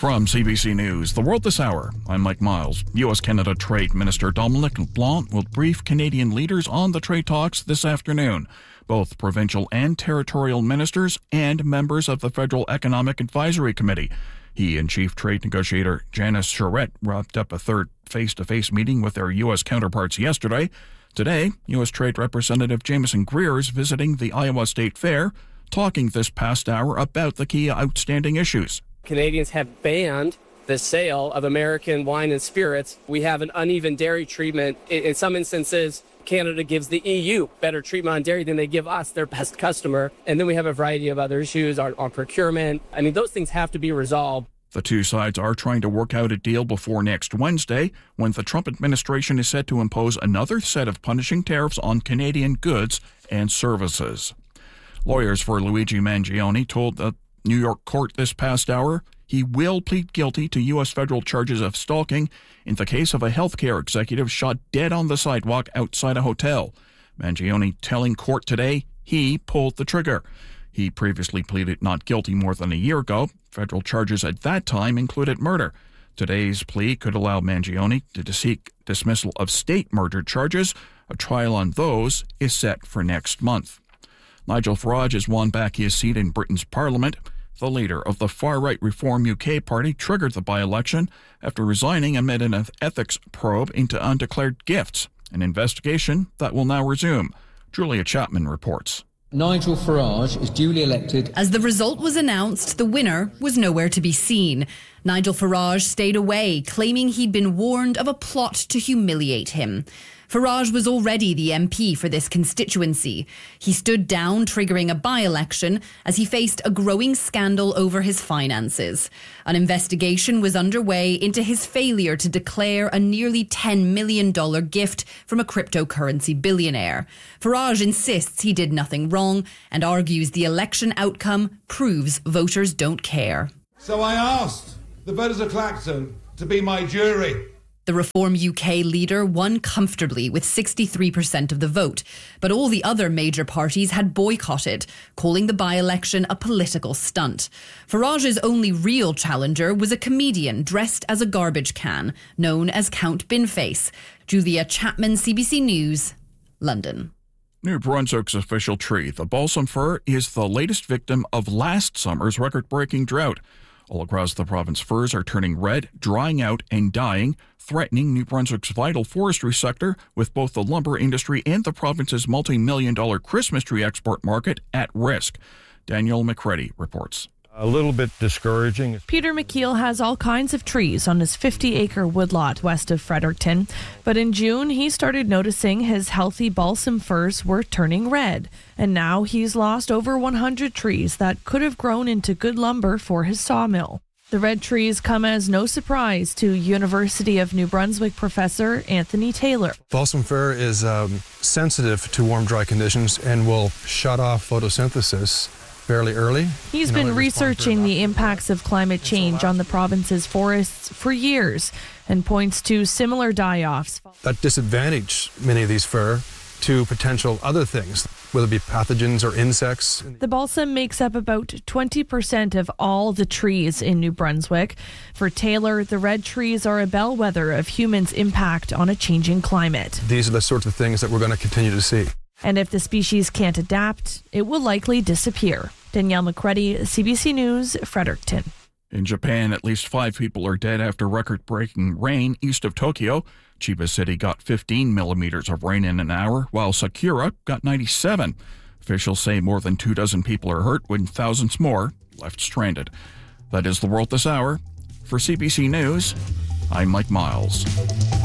From CBC News, The World This Hour, I'm Mike Miles. U.S.-Canada Trade Minister Dominic LeBlanc will brief Canadian leaders on the trade talks this afternoon. Both provincial and territorial ministers and members of the Federal Economic Advisory Committee. He and Chief Trade Negotiator Janice Charette wrapped up a third face-to-face meeting with their U.S. counterparts yesterday. Today, U.S. Trade Representative Jameson Greer is visiting the Iowa State Fair, talking this past hour about the key outstanding issues. Canadians have banned the sale of American wine and spirits. We have an uneven dairy treatment. In some instances, Canada gives the EU better treatment on dairy than they give us, their best customer. And then we have a variety of other issues on procurement. I mean, those things have to be resolved. The two sides are trying to work out a deal before next Wednesday, when the Trump administration is set to impose another set of punishing tariffs on Canadian goods and services. Lawyers for Luigi Mangione told the New York court this past hour he will plead guilty to U.S. federal charges of stalking in the case of a healthcare executive shot dead on the sidewalk outside a hotel. Mangione telling court today he pulled the trigger. He previously pleaded not guilty more than a year ago. Federal charges at that time included murder. Today's plea could allow Mangione to seek dismissal of state murder charges. A trial on those is set for next month. Nigel Farage has won back his seat in Britain's Parliament. The leader of the far-right Reform UK party triggered the by-election after resigning amid an ethics probe into undeclared gifts, an investigation that will now resume. Julia Chapman reports. Nigel Farage is duly elected. As the result was announced, the winner was nowhere to be seen. Nigel Farage stayed away, claiming he'd been warned of a plot to humiliate him. Farage was already the MP for this constituency. He stood down, triggering a by-election as he faced a growing scandal over his finances. An investigation was underway into his failure to declare a nearly $10 million gift from a cryptocurrency billionaire. Farage insists he did nothing wrong and argues the election outcome proves voters don't care. So I asked the voters of Clacton to be my jury. The Reform UK leader won comfortably with 63% of the vote, but all the other major parties had boycotted, calling the by-election a political stunt. Farage's only real challenger was a comedian dressed as a garbage can, known as Count Binface. Julia Chapman, CBC News, London. New Brunswick's official tree, the balsam fir, is the latest victim of last summer's record-breaking drought. All across the province, firs are turning red, drying out and dying, threatening New Brunswick's vital forestry sector, with both the lumber industry and the province's multi-million-dollar Christmas tree export market at risk. Daniel McCready reports. A little bit discouraging. Peter McKeel has all kinds of trees on his 50-acre woodlot west of Fredericton, but in June he started noticing his healthy balsam firs were turning red, and now he's lost over 100 trees that could have grown into good lumber for his sawmill. The red trees come as no surprise to University of New Brunswick professor Anthony Taylor. Balsam fir is sensitive to warm, dry conditions and will shut off photosynthesis fairly early. He's been researching the impacts of climate change on the province's forests for years and points to similar die-offs that disadvantage many of these fir to potential other things, whether it be pathogens or insects. The balsam makes up about 20% of all the trees in New Brunswick. For Taylor, the red trees are a bellwether of humans' impact on a changing climate. These are the sorts of things that we're going to continue to see. And if the species can't adapt, it will likely disappear. Danielle McCready, CBC News, Fredericton. In Japan, at least 5 people are dead after record-breaking rain east of Tokyo. Chiba City got 15 millimeters of rain in an hour, while Sakura got 97. Officials say more than 24 people are hurt, with thousands more left stranded. That is The World This Hour. For CBC News, I'm Mike Miles.